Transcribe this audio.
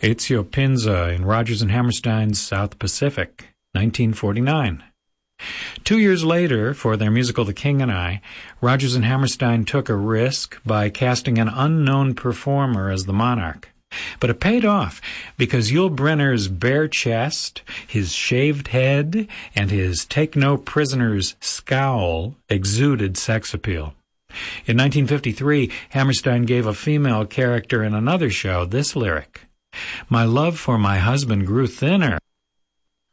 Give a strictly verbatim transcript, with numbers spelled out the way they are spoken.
Ezio Pinza in Rodgers and Hammerstein's South Pacific, nineteen forty-nine. Two years later, for their musical The King and I, Rodgers and Hammerstein took a risk by casting an unknown performer as the monarch. But it paid off because Yul Brynner's bare chest, his shaved head, and his take-no-prisoners scowl exuded sex appeal. In nineteen fifty-three, Hammerstein gave a female character in another show this lyric: "My love for my husband grew thinner